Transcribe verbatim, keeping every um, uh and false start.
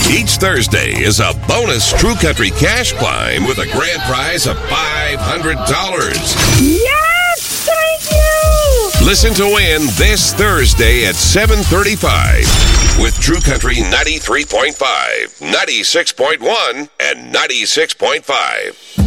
Each Thursday is a bonus True Country cash climb with a grand prize of five hundred dollars. Yes! Thank you! Listen to win this Thursday at seven thirty-five with True Country ninety-three point five, ninety-six point one, and ninety-six point five.